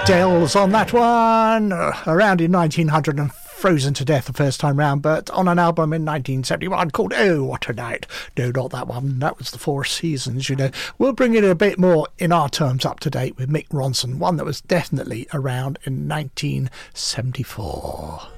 Dales on that one, around in 1900 and frozen to death the first time round, but on an album in 1971 called Oh What a Night. No, not that one, that was the Four Seasons, you know. We'll bring it a bit more in our terms up to date with Mick Ronson, one that was definitely around in 1974.